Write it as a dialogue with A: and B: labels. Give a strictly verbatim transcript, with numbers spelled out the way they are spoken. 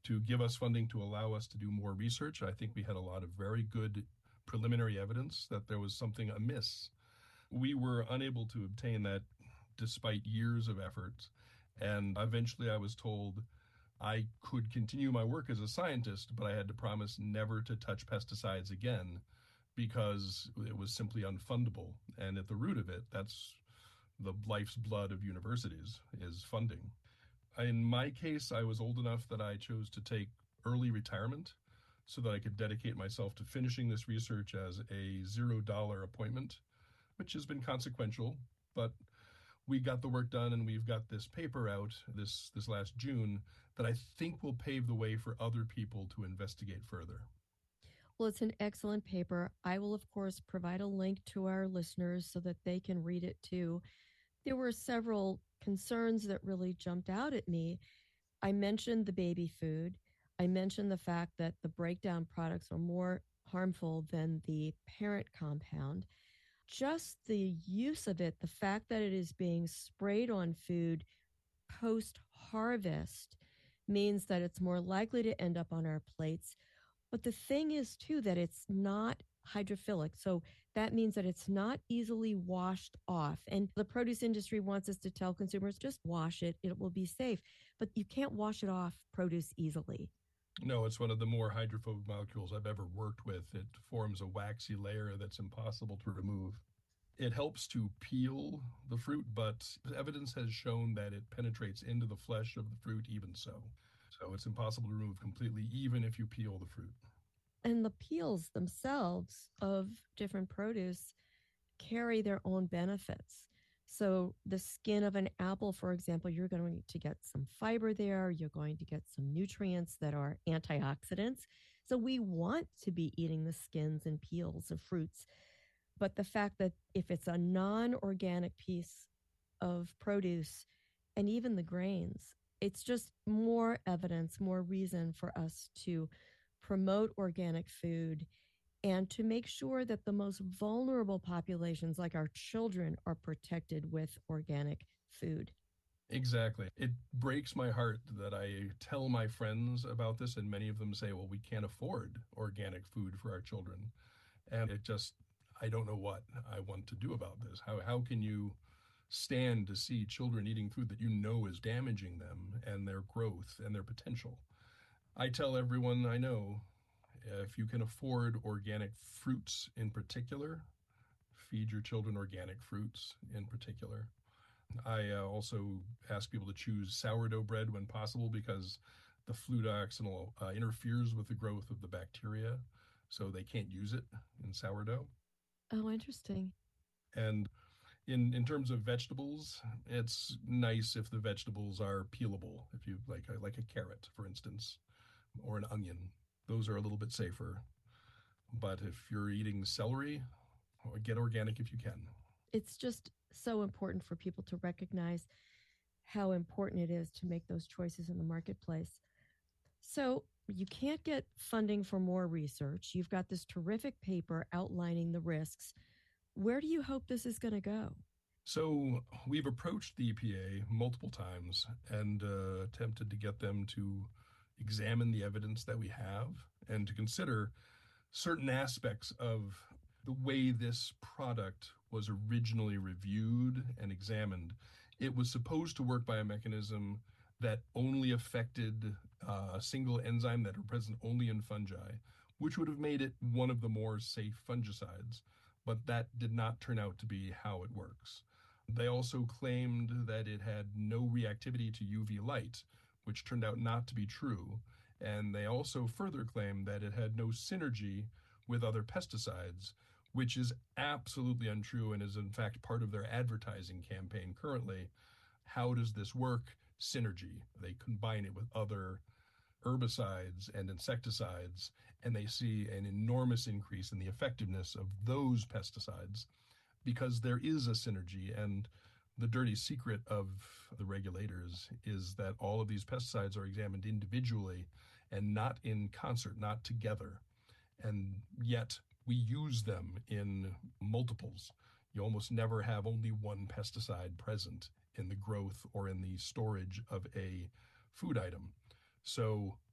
A: to give us funding to allow us to do more research. I think we had a lot of very good preliminary evidence that there was something amiss. We were unable to obtain that despite years of efforts. And eventually I was told I could continue my work as a scientist, but I had to promise never to touch pesticides again because it was simply unfundable. And at the root of it, that's the life's blood of universities, is funding. In my case, I was old enough that I chose to take early retirement so that I could dedicate myself to finishing this research as a zero dollar appointment, which has been consequential, but we got the work done and we've got this paper out this this last June that I think will pave the way for other people to investigate further.
B: Well, it's an excellent paper. I will, of course, provide a link to our listeners so that they can read it too. There were several concerns that really jumped out at me. I mentioned the baby food. I mentioned the fact that the breakdown products are more harmful than the parent compound. Just the use of it, the fact that it is being sprayed on food post harvest, means that it's more likely to end up on our plates. But the thing is, too, that it's not hydrophilic. So that means that it's not easily washed off. And the produce industry wants us to tell consumers, just wash it, it will be safe. But you can't wash it off produce easily.
A: No, it's one of the more hydrophobic molecules I've ever worked with. It forms a waxy layer that's impossible to remove. It helps to peel the fruit, but evidence has shown that it penetrates into the flesh of the fruit even so. So it's impossible to remove completely, even if you peel the fruit.
B: And the peels themselves of different produce carry their own benefits. So the skin of an apple, for example, you're going to get some fiber there. You're going to get some nutrients that are antioxidants. So we want to be eating the skins and peels of fruits. But the fact that if it's a non-organic piece of produce and even the grains, it's just more evidence, more reason for us to promote organic food and to make sure that the most vulnerable populations, like our children, are protected with organic food.
A: Exactly. It breaks my heart that I tell my friends about this, and many of them say, well, we can't afford organic food for our children. And it just, I don't know what I want to do about this. How, how can you stand to see children eating food that you know is damaging them and their growth and their potential? I tell everyone I know, if you can afford organic fruits in particular, feed your children organic fruits in particular. I uh, also ask people to choose sourdough bread when possible because the fludioxonil uh, interferes with the growth of the bacteria, so they can't use it in sourdough.
B: Oh, interesting.
A: And in in terms of vegetables, it's nice if the vegetables are peelable. If you like, a, like a carrot, for instance, or an onion, those are a little bit safer. But if you're eating celery, get organic if you can.
B: It's just so important for people to recognize how important it is to make those choices in the marketplace. So you can't get funding for more research. You've got this terrific paper outlining the risks. Where do you hope this is going to go?
A: So we've approached the E P A multiple times and uh, attempted to get them to examine the evidence that we have and to consider certain aspects of the way this product was originally reviewed and examined. It was supposed to work by a mechanism that only affected uh, a single enzyme that are present only in fungi, which would have made it one of the more safe fungicides, but that did not turn out to be how it works. They also claimed that it had no reactivity to U V light, which turned out not to be true. And they also further claimed that it had no synergy with other pesticides, which is absolutely untrue and is in fact part of their advertising campaign currently. How does this work? Synergy. They combine it with other herbicides and insecticides, and they see an enormous increase in the effectiveness of those pesticides because there is a synergy. And the dirty secret of the regulators is that all of these pesticides are examined individually and not in concert, not together. And yet we use them in multiples. You almost never have only one pesticide present in the growth or in the storage of a food item. So